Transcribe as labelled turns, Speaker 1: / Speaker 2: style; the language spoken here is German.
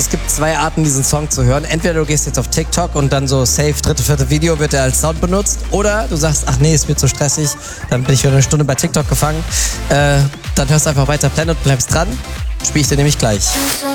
Speaker 1: es gibt zwei Arten, diesen Song zu hören. Entweder du gehst jetzt auf TikTok und dann so safe, dritte, vierte Video wird er als Sound benutzt. Oder du sagst, ach nee, ist mir zu stressig, dann bin ich für eine Stunde bei TikTok gefangen. Dann hörst du einfach weiter Planet und bleibst dran. Spiel ich dir nämlich gleich.